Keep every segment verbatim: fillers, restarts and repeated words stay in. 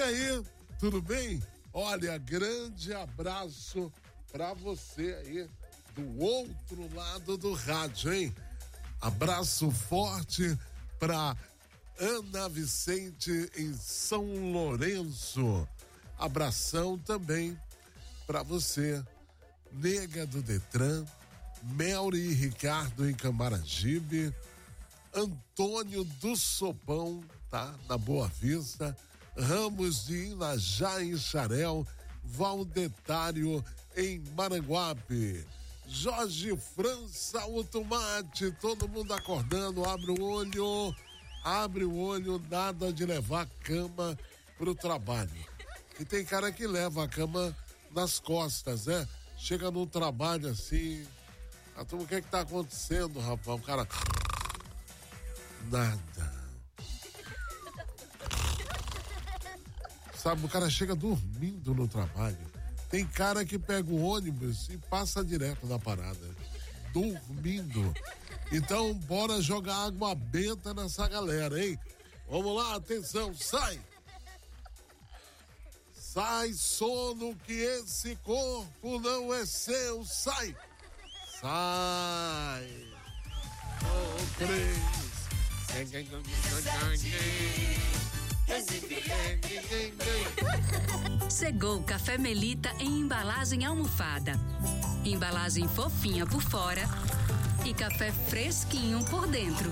aí, tudo bem? Olha, grande abraço pra você aí do outro lado do rádio, hein? Abraço forte pra Ana Vicente em São Lourenço. Abração também pra você, Nega do Detran, Melri e Ricardo em Camaragibe, Antônio do Sopão, tá? Na Boa Vista, Ramos de Inajá em Xarel, Valdetário em Maranguape, Jorge França, o Tomate, todo mundo acordando, abre o olho, abre o olho, nada de levar a cama pro trabalho. E tem cara que leva a cama nas costas, né? Chega no trabalho assim, a turma, o que é que tá acontecendo, rapaz? O cara... Nada. Sabe, o cara chega dormindo no trabalho. Tem cara que pega o ônibus e passa direto na parada. Dormindo. Então, bora jogar água benta nessa galera, hein? Vamos lá, atenção, sai! Sai, sono, que esse corpo não é seu, sai! Sai! Oh, três! Chegou o Café Melita em embalagem almofada. Embalagem fofinha por fora e café fresquinho por dentro.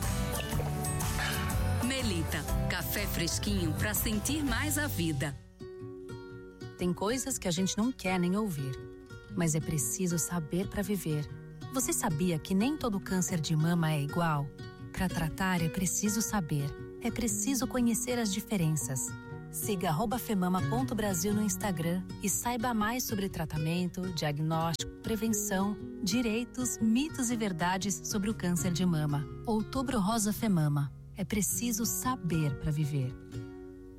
Melita, café fresquinho para sentir mais a vida. Tem coisas que a gente não quer nem ouvir, mas é preciso saber para viver. Você sabia que nem todo câncer de mama é igual? Para tratar é preciso saber, é preciso conhecer as diferenças. Siga arroba femama ponto brasil no Instagram e saiba mais sobre tratamento, diagnóstico, prevenção, direitos, mitos e verdades sobre o câncer de mama. Outubro Rosa Femama. É preciso saber para viver.